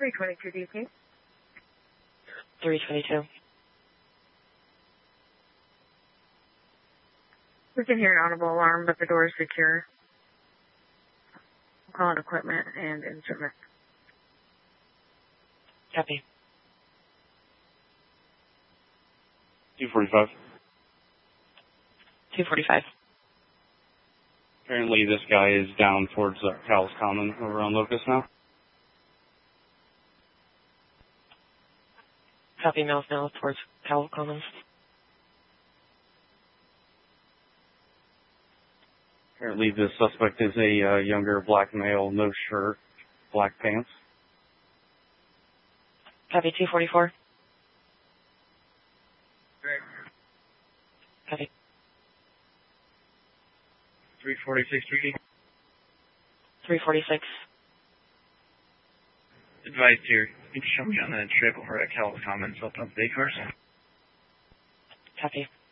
322 DP. 322. We can hear an audible alarm, but the door is secure. Call it equipment and instrument. Copy. 245. 245. Apparently this guy is down towards Cowles Common over on Locust now. Copy, Mills now towards Cowles Commons. Apparently the suspect is a younger black male, no shirt, black pants. Copy, 244. Great. Copy. 346 3D. 346. Advised here. You can show me on the trip over at Cowles Commons, open up the day cars. Copy.